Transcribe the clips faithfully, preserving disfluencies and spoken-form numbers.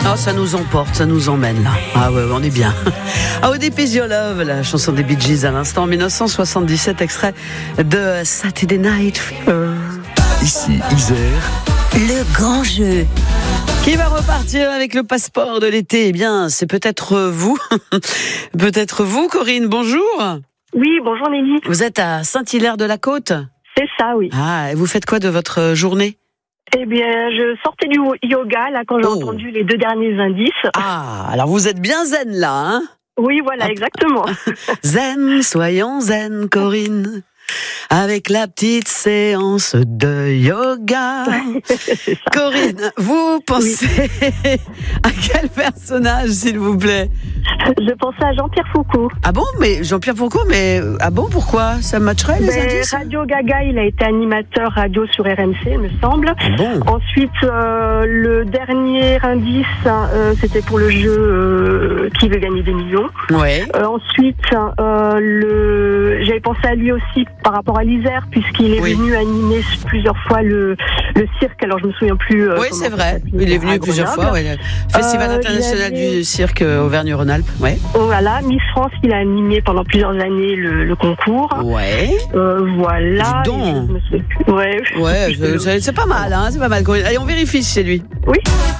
Ah, ça nous emporte, ça nous emmène là. Ah ouais, on est bien. How Deep Is Your Love, la chanson des Bee Gees à l'instant, en dix-neuf cent soixante-dix-sept, extrait de Saturday Night Fever. Ici, Isère. Le grand jeu. Qui va repartir avec le passeport de l'été? Eh bien, c'est peut-être vous. Peut-être vous, Corinne, bonjour. Oui, bonjour Nelly. Vous êtes à Saint-Hilaire-de-la-Côte? C'est ça, oui. Ah, et vous faites quoi de votre journée? Eh bien, je sortais du yoga, là, quand j'ai Oh. entendu les deux derniers indices. Ah, alors vous êtes bien zen là, hein? Oui, voilà, Hop. exactement. Zen, soyons zen, Corinne, avec la petite séance de yoga. C'est ça. Corinne, vous pensez à quel personnage, s'il vous plaît? Je pensais à Jean-Pierre Foucault. Ah bon, mais Jean-Pierre Foucault, mais ah bon, pourquoi? Ça matcherait les Ben, indices? Radio Gaga, il a été animateur radio sur R M C, il me semble. Ah bon? Ensuite, euh, le dernier indice, euh, c'était pour le jeu euh, Qui veut gagner des millions. Ouais. Euh, ensuite, euh, le... j'avais pensé à lui aussi par rapport à l'Isère, puisqu'il est Oui. venu animer plusieurs fois le, le cirque. Alors, je me souviens plus. Euh, Oui, comment c'est ça vrai. s'appelait, Il est à venu plusieurs Grenoble. fois. Ouais. Le Festival Euh, international il y avait- du cirque Auvergne-Rhône-Alpes. Ouais. Oh, voilà, Miss France, il a animé pendant plusieurs années le, le concours. Ouais. Euh, voilà. Dis donc. Et je me sais plus. Ouais. Ouais, je- c'est c'est pas mal, hein, c'est pas mal, Corinne. Allez, on vérifie si c'est lui. Oui.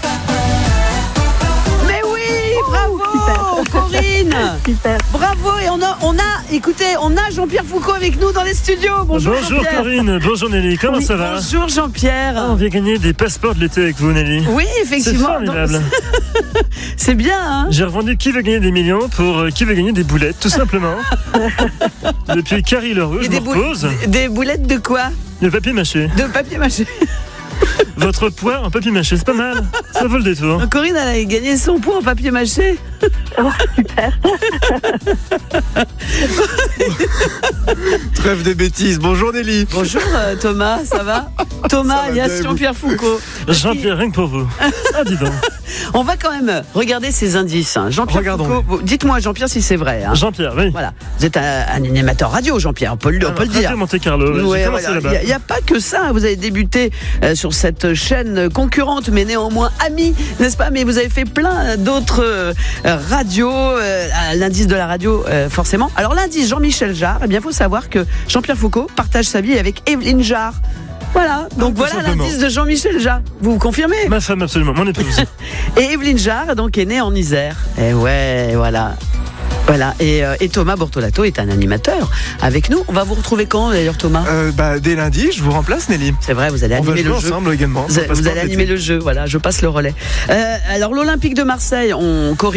Mais oui, bravo, super. Corinne. Super. Bravo, et on a, on a, écoutez, on a Jean-Pierre Foucault avec nous dans les studios. Bonjour, Bonjour Jean-Pierre. Corinne, bonjour Nelly, comment Oui, ça va? Bonjour Jean-Pierre. Ah, on vient gagner des passeports de l'été avec vous Nelly. Oui, C'est effectivement. formidable. Donc, c'est bien, hein. J'ai revendu Qui veut gagner des millions pour euh, Qui veut gagner des boulettes, tout simplement. Depuis Carrie Leroux, Et je des, me bou- repose. des- des boulettes de quoi? Le papier mâché. De papier mâché. Votre poids en papier mâché, c'est pas mal. Ça vaut le détour. Corinne, elle a gagné son poids en papier mâché. Oh, super. Trêve de bêtises. Bonjour Nelly. Bonjour euh, Thomas, ça va? Thomas, Ça va alias bien, et vous? Jean-Pierre Foucault. Jean-Pierre, rien que pour vous. Ah, dis donc. On va quand même regarder ces indices. hein. Jean-Pierre Regardons-les. Foucault, vous- dites-moi Jean-Pierre si c'est vrai. hein. Jean-Pierre, oui. Voilà, vous êtes un, un animateur radio, Jean-Pierre, on peut le, on peut le dire. Radio Monte Carlo, ouais, Ouais, j'ai commencé voilà. là-bas. Il n'y a, a pas que ça, vous avez débuté euh, sur cette chaîne concurrente, mais néanmoins amie, n'est-ce pas? Mais vous avez fait plein d'autres euh, radios, euh, l'indice de la radio, euh, forcément. Alors l'indice Jean-Michel Jarre, eh bien, il faut savoir que Jean-Pierre Foucault partage sa vie avec Evelyne Jarre. Voilà, donc tout voilà simplement. l'indice de Jean-Michel Jarre. Vous vous confirmez? Ma femme, absolument, mon épouse. Et Evelyne Jarre, donc, est née en Isère. Et ouais, voilà. Voilà. Et, euh, et Thomas Bortolato est un animateur avec nous. On va vous retrouver quand, d'ailleurs, Thomas? Euh, bah, dès lundi, je vous remplace Nelly. C'est vrai, vous allez On va animer jouer le jeu. ensemble également. Vous, sur le vous passeport allez de animer l'été. le jeu, voilà, je passe le relais. Euh, alors, l'Olympique de Marseille, on corrige.